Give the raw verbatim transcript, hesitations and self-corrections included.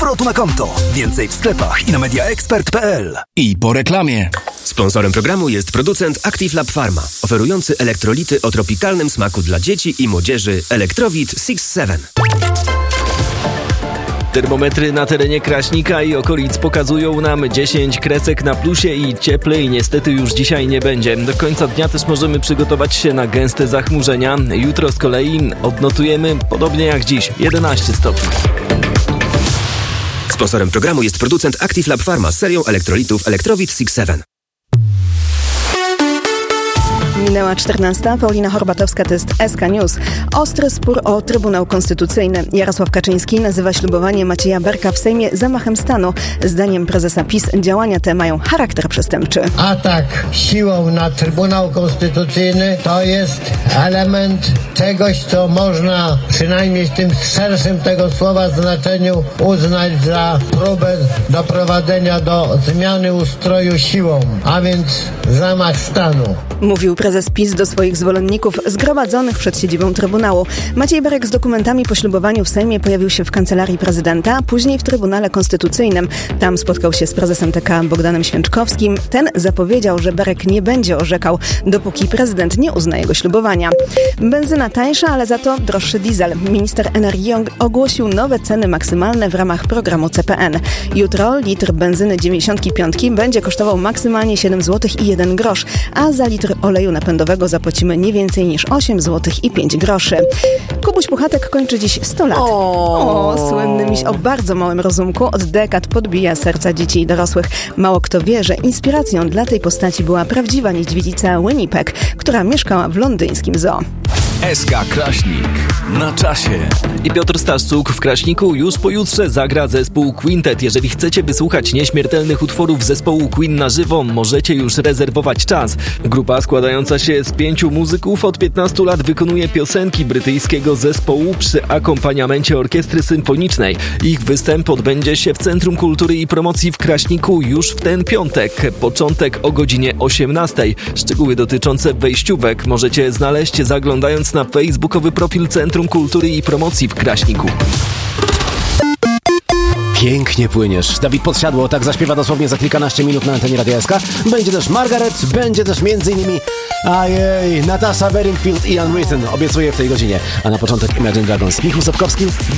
zwrotu na konto. Więcej w sklepach i na mediaexpert kropka p l. I po reklamie. Sponsorem programu jest producent Active Lab Pharma, oferujący elektrolity o tropikalnym smaku dla dzieci i młodzieży Electrowit six seven. Termometry na terenie Kraśnika i okolic pokazują nam dziesięć kresek na plusie i cieplej niestety już dzisiaj nie będzie. Do końca dnia też możemy przygotować się na gęste zachmurzenia. Jutro z kolei odnotujemy podobnie jak dziś, jedenaście stopni. Sponsorem programu jest producent Active Lab Pharma z serią elektrolitów Electrowit six seven. Minęła czternasta. Paulina Horbatowska, to jest S K News. Ostry spór o Trybunał Konstytucyjny. Jarosław Kaczyński nazywa ślubowanie Macieja Berka w Sejmie zamachem stanu. Zdaniem prezesa PiS działania te mają charakter przestępczy. Atak siłą na Trybunał Konstytucyjny to jest element czegoś, co można przynajmniej w tym szerszym tego słowa znaczeniu uznać za próbę doprowadzenia do zmiany ustroju siłą, a więc zamach stanu. Mówił prezes PiS do swoich zwolenników zgromadzonych przed siedzibą Trybunału. Maciej Berek z dokumentami po ślubowaniu w Sejmie pojawił się w kancelarii prezydenta, później w Trybunale Konstytucyjnym. Tam spotkał się z prezesem T K Bogdanem Święczkowskim. Ten zapowiedział, że Berek nie będzie orzekał, dopóki prezydent nie uzna jego ślubowania. Benzyna tańsza, ale za to droższy diesel. Minister energii ogłosił nowe ceny maksymalne w ramach programu C P N. Jutro litr benzyny dziewięćdziesiąt pięć będzie kosztował maksymalnie siedem złotych i jeden grosz, a za litr oleju napędowego zapłacimy nie więcej niż osiem złotych i pięć groszy. Kubuś Puchatek kończy dziś sto lat. O, o słynny miś o bardzo małym rozumku od dekad podbija serca dzieci i dorosłych. Mało kto wie, że inspiracją dla tej postaci była prawdziwa niedźwiedzica Winnipeg, która mieszkała w londyńskim zoo. S K Kraśnik na czasie. I Piotr Staszczuk w Kraśniku już pojutrze zagra zespół Quintet. Jeżeli chcecie wysłuchać nieśmiertelnych utworów zespołu Queen na żywo, możecie już rezerwować czas. Grupa składająca się z pięciu muzyków od piętnastu lat wykonuje piosenki brytyjskiego zespołu przy akompaniamencie orkiestry symfonicznej. Ich występ odbędzie się w Centrum Kultury i Promocji w Kraśniku już w ten piątek. Początek o godzinie osiemnastej. Szczegóły dotyczące wejściówek możecie znaleźć zaglądając na facebookowy profil Centrum Kultury i Promocji w Kraśniku. Pięknie płyniesz. Dawid Podsiadło tak zaśpiewa dosłownie za kilkanaście minut na antenie Radia S K. Będzie też Margaret, będzie też między innymi ajej, Natasha Bedingfield i Ian Written. Obiecuję w tej godzinie. A na początek Imagine Dragons. Michał Sapkowski.